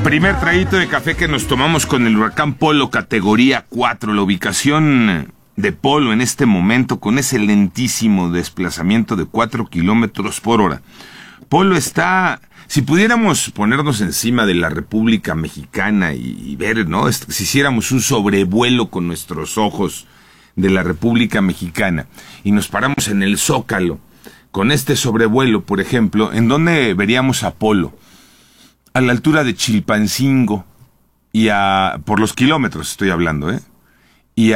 Primer traguito de café que nos tomamos con el huracán Polo categoría 4. La ubicación de Polo en este momento con ese lentísimo desplazamiento de 4 kilómetros por hora. Polo está, si pudiéramos ponernos encima de la República Mexicana y ver, ¿no? Si hiciéramos un sobrevuelo con nuestros ojos de la República Mexicana y nos paramos en el Zócalo con este sobrevuelo, por ejemplo, ¿en dónde veríamos a Polo? A la altura de Chilpancingo y por los kilómetros estoy hablando, y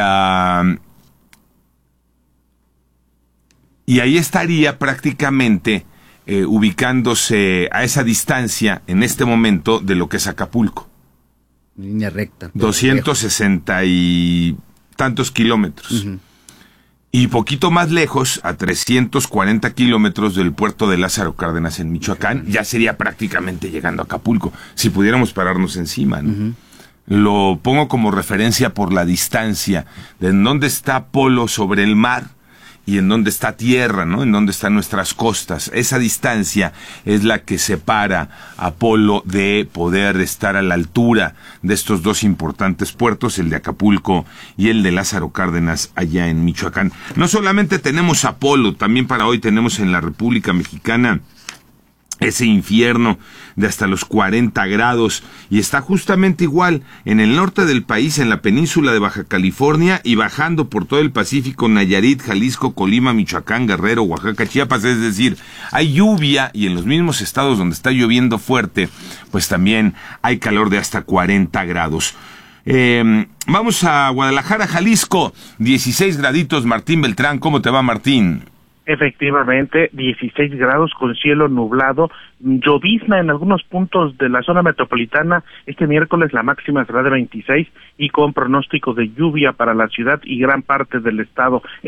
ahí estaría prácticamente ubicándose a esa distancia en este momento de lo que es Acapulco. Línea recta. 260 y tantos kilómetros. Uh-huh. Y poquito más lejos, a 340 kilómetros del puerto de Lázaro Cárdenas en Michoacán, ya sería prácticamente llegando a Acapulco, si pudiéramos pararnos encima, ¿no? Uh-huh. Lo pongo como referencia por la distancia de en dónde está Polo sobre el mar y en dónde está tierra, ¿no? En dónde están nuestras costas. Esa distancia es la que separa a Polo de poder estar a la altura de estos dos importantes puertos, el de Acapulco y el de Lázaro Cárdenas, allá en Michoacán. No solamente tenemos a Polo, también para hoy tenemos en la República Mexicana ese infierno de hasta los 40 grados, y está justamente igual en el norte del país, en la península de Baja California, y bajando por todo el Pacífico, Nayarit, Jalisco, Colima, Michoacán, Guerrero, Oaxaca, Chiapas. Es decir, hay lluvia, y en los mismos estados donde está lloviendo fuerte, pues también hay calor de hasta 40 grados. Vamos a Guadalajara, Jalisco, 16 graditos. Martín Beltrán, ¿cómo te va, Martín? Efectivamente, 16 grados con cielo nublado, llovizna en algunos puntos de la zona metropolitana. Este miércoles la máxima será de 26 y con pronóstico de lluvia para la ciudad y gran parte del estado.